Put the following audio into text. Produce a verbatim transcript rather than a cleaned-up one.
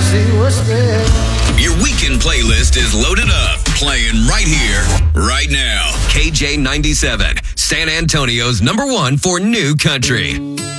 see what's there. Your weekend playlist is loaded up, playing right here, right now. K J ninety-seven, San Antonio's number one for new country.